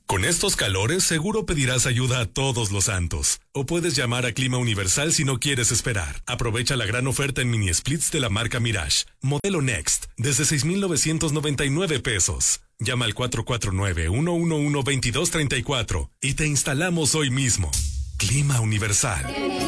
Con estos calores seguro pedirás ayuda a todos los santos. O puedes llamar a Clima Universal si no quieres esperar. Aprovecha la gran oferta en mini splits de la marca Mirage. Modelo Next, desde 6,999 pesos. Llama al 449-111-2234 y te instalamos hoy mismo. Clima Universal.